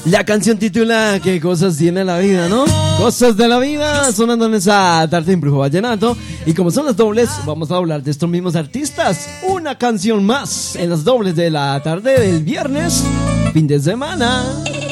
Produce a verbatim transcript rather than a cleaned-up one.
La canción titula ¿Qué cosas tiene la vida, no? Cosas de la vida, sonando en esa tarde en Brujo Vallenato. Y como son las dobles, vamos a hablar de estos mismos artistas. Una canción más en las dobles de la tarde del viernes, fin de semana.